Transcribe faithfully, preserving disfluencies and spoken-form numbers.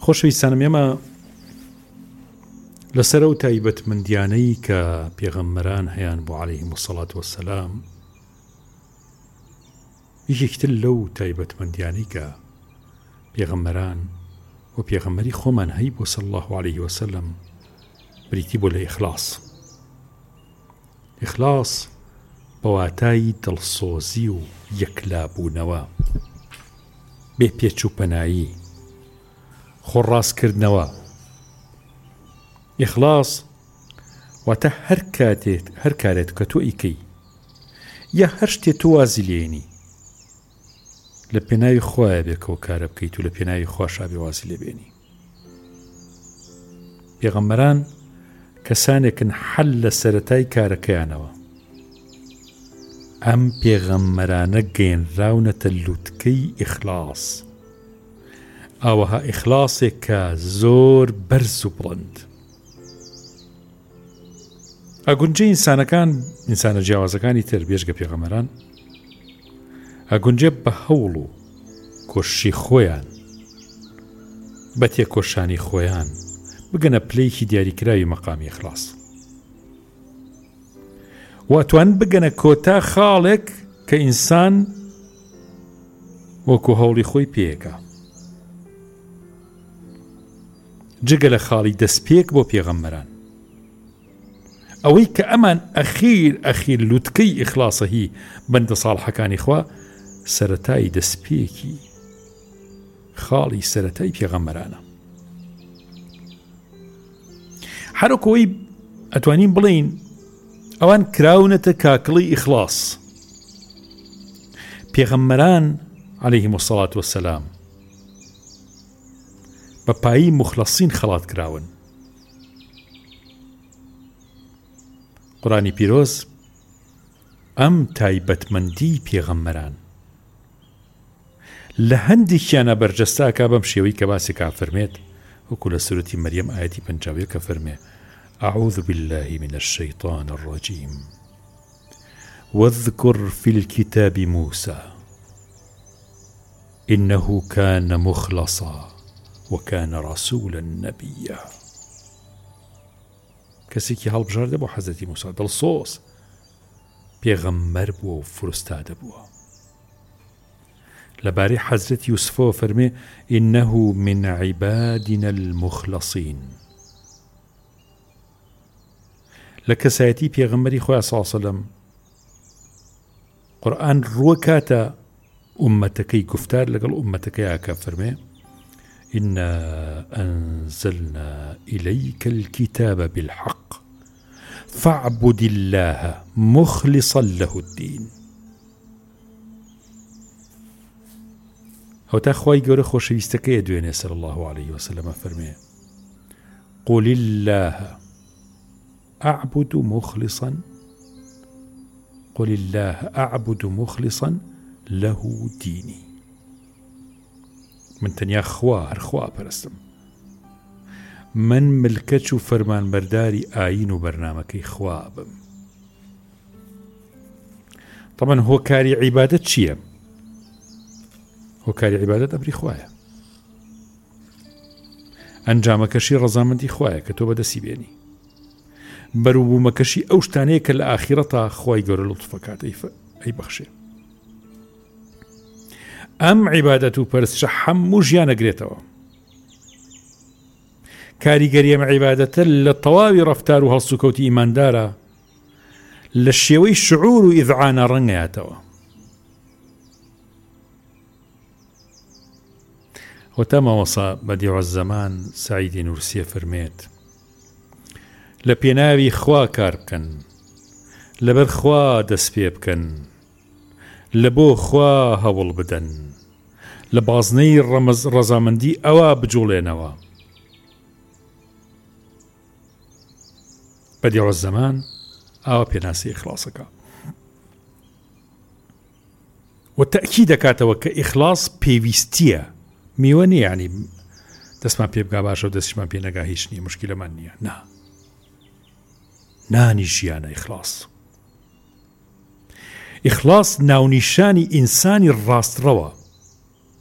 خۆشەویستانم ئێمە لەسەر ئەو تایبەتمەندیانەی کە پێغەمبەران هەیان بۆ عەلەیهیمو السەڵات وەسسەلام یەکێکتر لەو تایبەتمەندیانەی کە پێغەمبەران و پێغەمبەری خۆمان هەی بۆ سەڵ الله عەلەیه وسەلەم بریتی بۆ لە ئیخلاس. ئیخلاس بەواتای دڵسۆزی و یەکلابوونەوە، بێ پێچ و پەنایی، خۆڕاستکردنەوە. ئیخلاس واتە هەر کاتێت هەر کارێت کە تۆ ئیکەی یا هەر شتێت تۆ وازی لێنی لە پێناوی خۆیە بێکەوە کارە بکەیت و لە پێناوی خۆشا بێ وازی لێبێنی. پێغەمبەران کەسانێکن حەل لە سەرەتای کارەکەیانەوە. ئەم پێغەمبەرانە گەیەنراونەتە لووتکەی ئیخلاس، ئاوەها ئیخلاسێک کە زۆر بەرز و بڵند. ئەگونجێ ئینسانەکان ئینسانە جیاوازەکانی تر بێژگە پێغەمبەران ئەگونجێ بە هەوڵ و کۆششی خۆیان بە تێکۆشانی خۆیان بگەنە پلەیەکی دیاریکراوی مەقامی ئیخلاس، واتوان بگەنە کۆتا خاڵێک کە ئینسان وەکو هەوڵی خۆی پێیەکە، جگە لە خاڵی دەستپێک بۆ پێغەمبەران. ئەوەی کە ئەمان ئەخیر ئەخیر لووتکەی ئیخلاسە هی بەندە ساڵحەکانی خوا سەرەتای دەستپێکی خاڵی سەرەتای پێغەمبەرانە. هەروەکەوەی ئەتوانین بڵین ئەوان کراونەتە کاکڵی ئیخلاس. پێغەمبەران عەلەیهیمو السەڵات وەسسەلام بە پایی مخلەسین خەڵات کراون. قورآنی پیرۆز ئەم تایبەتمەندی پێغەمبەران لە هەندێکیانە بەرجەستاکە بەم شێوەی کە باسی کا فەرمێت، وەکو لە سورەتی مەریەم ئایەتی پەنجاویە کە فەرمێ أعوذ بالله من الشيطان الرجيم واذكر في الكتاب موسى إنه كان مخلصا وكان رسولا نبيا. کەسێکی هەڵبژاردە بۆ حەزەتی موسا، دڵسۆز پێغەمبەر بووە و فرستادە بووە. لەبارەی حەزرەتی یوسفەوە فەرمێ إنه من عبادنا المخلصين. لە کەسایەتی پێغەمبەری خۆیان صلی الله علیه وسلم قورئان ڕووە کاتە ئومەتەکەی گفتار لەگەڵ ئومەتەکەی کە فەرمێ إنا أنزلنا إليك الكتاب بالحق فاعبد الله مخلصا له الدين. هەوتا خوای گەورە خۆشەویستەکەیە دوێنێ سەڵ الله عليه وسلم فەرمێ قل الله أعبد مخلصا قل الله أعبد مخلصا له ديني. من تەنیا خوا هەر خوا پەرستم، من ملکەچ و فەرمانبەرداری ئاین و بەرنامەکەی خوا بم. طبعا هۆکاری عیبادەت چییە؟ هۆکاری عیبادەت ئەمری خوایە، ئەنجامەکەشی ڕەزامەندی خوایە کە تۆ بەدەستی بێنی، بەرووبوومەکەشی ئەو شتانەیە کە لە ئاخیرەتا خوای گەورە لوتفەکات ئەی بەخشێ. ئەم عیبادەت و پەرستشە هەموو ژیان ئەگرێتەوە. کاریگەری ئەم عیبادەتە لە تەواوی ڕەفتار و هەڵسوکەوتی ئیماندارە، لە شێوەی شعور و ئیذعانە ڕەنگەیاتەوە. هۆتا مامۆسا بەدیع الزەمان سەعیدی نورسیە فەرمێت لە پێناوی خوا کار بکەن، لەبەر خوا دەست پێ بکەن، لە بۆ خوا هەوڵ بدەن، لە بازنەی ڕەزامەندی ئەوە بجوڵێنەوە. بەدیع الزەمان ئاوا پێناسی ئیخلاسەکە و تەئکید دەکاتەوە کە ئیخلاس پێویستیە، میوە نییە ینی دەستمان پێ بگا باشە و دەستیمان پێ نەگا هیچ نییە، مشکلەمان نییە. نا، نانی ژیانە ئیخلاس. ئیخلاس ناونیشانی ئینسانی ڕاستڕەوە،